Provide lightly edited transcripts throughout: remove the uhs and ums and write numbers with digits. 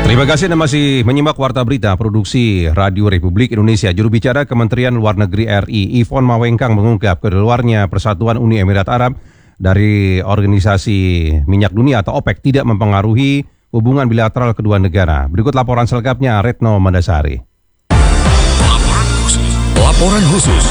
Terima kasih Anda masih menyimak Warta Berita Produksi Radio Republik Indonesia. Juru bicara Kementerian Luar Negeri RI, Yvonne Mawengkang, mengungkap keluarnya Persatuan Uni Emirat Arab dari Organisasi Minyak Dunia atau OPEC tidak mempengaruhi hubungan bilateral kedua negara. Berikut laporan selengkapnya Retno Mandasari. Laporan khusus.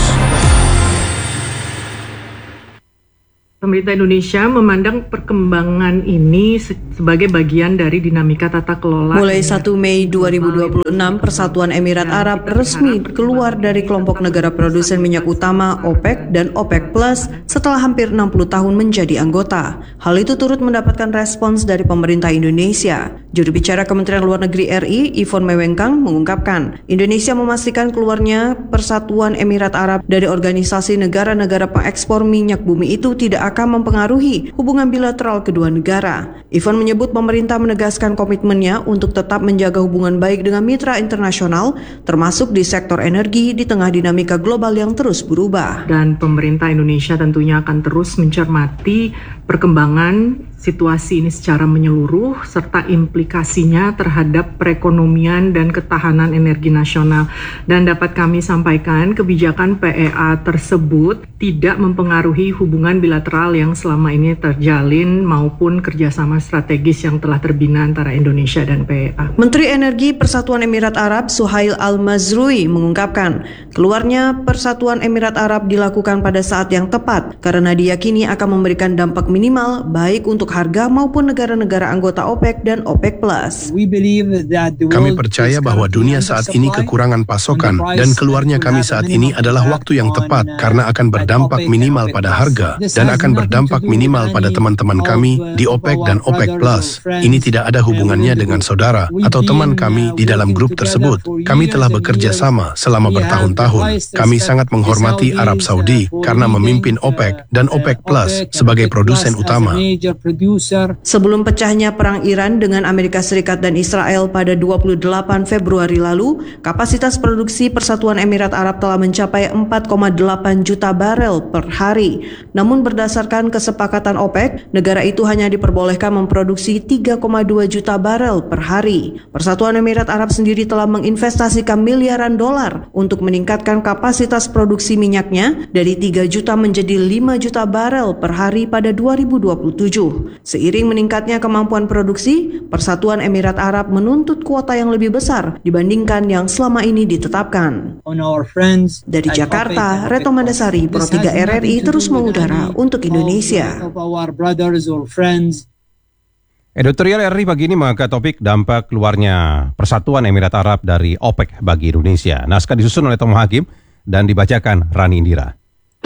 Pemerintah Indonesia memandang perkembangan ini sebagai bagian dari dinamika tata kelola. Mulai 1 Mei 2026, Persatuan Emirat Arab resmi keluar dari kelompok negara produsen minyak utama OPEC dan OPEC Plus setelah hampir 60 tahun menjadi anggota. Hal itu turut mendapatkan respons dari pemerintah Indonesia. Juru bicara Kementerian Luar Negeri RI, Yvonne Mawengkang, mengungkapkan, Indonesia memastikan keluarnya Persatuan Emirat Arab dari organisasi negara-negara pengekspor minyak bumi itu tidak akan mempengaruhi hubungan bilateral kedua negara. Yvonne menyebut pemerintah menegaskan komitmennya untuk tetap menjaga hubungan baik dengan mitra internasional, termasuk di sektor energi di tengah dinamika global yang terus berubah. Dan pemerintah Indonesia tentunya akan terus mencermati perkembangan situasi ini secara menyeluruh serta implikasinya terhadap perekonomian dan ketahanan energi nasional. Dan dapat kami sampaikan kebijakan PEA tersebut tidak mempengaruhi hubungan bilateral yang selama ini terjalin maupun kerjasama strategis yang telah terbina antara Indonesia dan PEA. Menteri Energi Persatuan Emirat Arab Suhail Al-Mazrui mengungkapkan, keluarnya Persatuan Emirat Arab dilakukan pada saat yang tepat karena diyakini akan memberikan dampak minimal baik untuk harga maupun negara-negara anggota OPEC dan OPEC Plus. Kami percaya bahwa dunia saat ini kekurangan pasokan dan keluarnya kami saat ini adalah waktu yang tepat karena akan berdampak minimal pada harga dan akan berdampak minimal pada teman-teman kami di OPEC dan OPEC Plus. Ini tidak ada hubungannya dengan saudara atau teman kami di dalam grup tersebut. Kami telah bekerja sama selama bertahun-tahun. Kami sangat menghormati Arab Saudi karena memimpin OPEC dan OPEC Plus sebagai produsen utama. Sebelum pecahnya perang Iran dengan Amerika Serikat dan Israel pada 28 Februari lalu, kapasitas produksi Persatuan Emirat Arab telah mencapai 4,8 juta barel per hari. Namun berdasarkan kesepakatan OPEC, negara itu hanya diperbolehkan memproduksi 3,2 juta barel per hari. Persatuan Emirat Arab sendiri telah menginvestasikan miliaran dolar untuk meningkatkan kapasitas produksi minyaknya dari 3 juta menjadi 5 juta barel per hari pada 2027. Seiring meningkatnya kemampuan produksi, Persatuan Emirat Arab menuntut kuota yang lebih besar dibandingkan yang selama ini ditetapkan. Dari Jakarta, Retno Mandasari, Pro 3 RRI terus mengudara untuk Indonesia. Editorial RRI pagi ini mengangkat topik dampak keluarnya Persatuan Emirat Arab dari OPEC bagi Indonesia. Naskah disusun oleh Tomo Hakim dan dibacakan Rani Indira.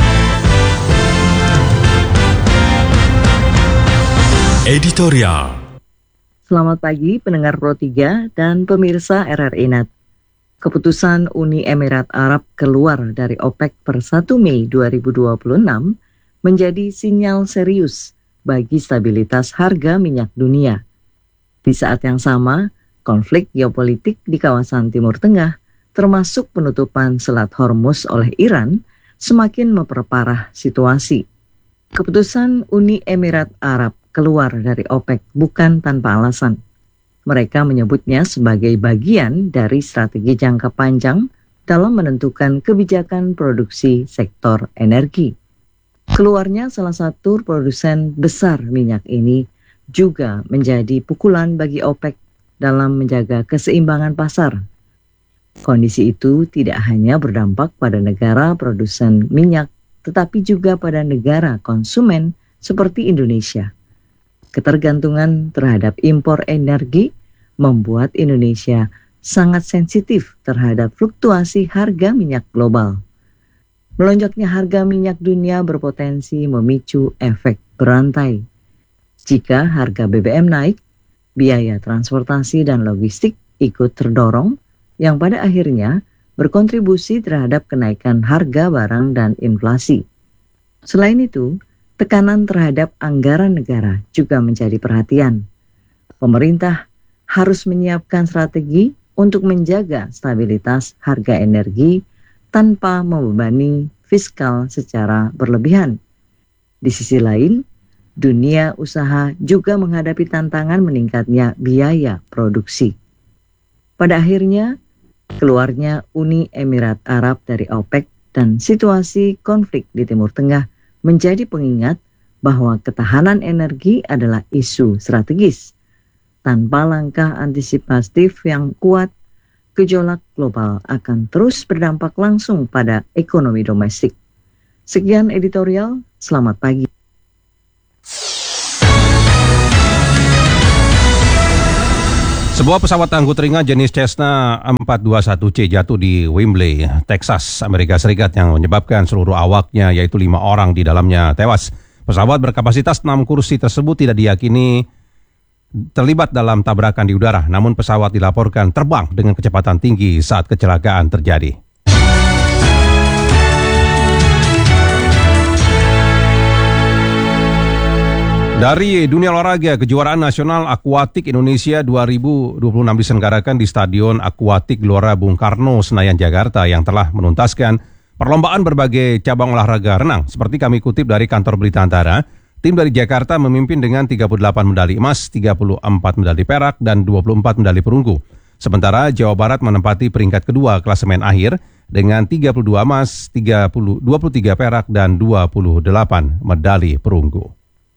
Editorial. Selamat pagi pendengar Pro 3 dan pemirsa RRI Net. Keputusan Uni Emirat Arab keluar dari OPEC per 1 Mei 2026 menjadi sinyal serius bagi stabilitas harga minyak dunia. Di saat yang sama, konflik geopolitik di kawasan Timur Tengah, termasuk penutupan Selat Hormuz oleh Iran, semakin memperparah situasi. Keputusan Uni Emirat Arab keluar dari OPEC bukan tanpa alasan. Mereka menyebutnya sebagai bagian dari strategi jangka panjang dalam menentukan kebijakan produksi sektor energi. Keluarnya salah satu produsen besar minyak ini juga menjadi pukulan bagi OPEC dalam menjaga keseimbangan pasar. Kondisi itu tidak hanya berdampak pada negara produsen minyak, tetapi juga pada negara konsumen seperti Indonesia. Ketergantungan terhadap impor energi membuat Indonesia sangat sensitif terhadap fluktuasi harga minyak global. Melonjaknya harga minyak dunia berpotensi memicu efek berantai. Jika harga BBM naik, biaya transportasi dan logistik ikut terdorong, yang pada akhirnya berkontribusi terhadap kenaikan harga barang dan inflasi. Selain itu, tekanan terhadap anggaran negara juga menjadi perhatian. Pemerintah harus menyiapkan strategi untuk menjaga stabilitas harga energi tanpa membebani fiskal secara berlebihan. Di sisi lain, dunia usaha juga menghadapi tantangan meningkatnya biaya produksi. Pada akhirnya, keluarnya Uni Emirat Arab dari OPEC dan situasi konflik di Timur Tengah menjadi pengingat bahwa ketahanan energi adalah isu strategis. Tanpa langkah antisipatif yang kuat, gejolak global akan terus berdampak langsung pada ekonomi domestik. Sekian editorial, selamat pagi. Sebuah pesawat angkut ringan jenis Cessna 421C jatuh di Wembley, Texas, Amerika Serikat yang menyebabkan seluruh awaknya yaitu 5 orang di dalamnya tewas. Pesawat berkapasitas 6 kursi tersebut tidak diyakini terlibat dalam tabrakan di udara, namun pesawat dilaporkan terbang dengan kecepatan tinggi saat kecelakaan terjadi. Dari dunia olahraga, kejuaraan nasional akuatik Indonesia 2026 diselenggarakan di Stadion Akuatik Gelora Bung Karno, Senayan, Jakarta yang telah menuntaskan perlombaan berbagai cabang olahraga renang. Seperti kami kutip dari kantor berita Antara, tim dari Jakarta memimpin dengan 38 medali emas, 34 medali perak, dan 24 medali perunggu. Sementara Jawa Barat menempati peringkat kedua klasemen akhir dengan 32 emas, 23 perak, dan 28 medali perunggu.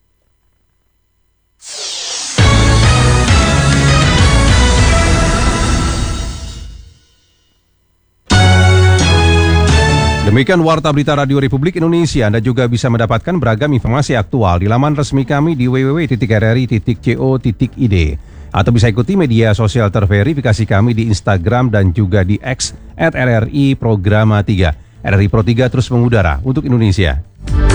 Demikian Warta Berita Radio Republik Indonesia. Anda juga bisa mendapatkan beragam informasi aktual di laman resmi kami di www.rri.co.id atau bisa ikuti media sosial terverifikasi kami di Instagram dan juga di X @RRI Programa 3. RRI Pro 3 terus mengudara untuk Indonesia.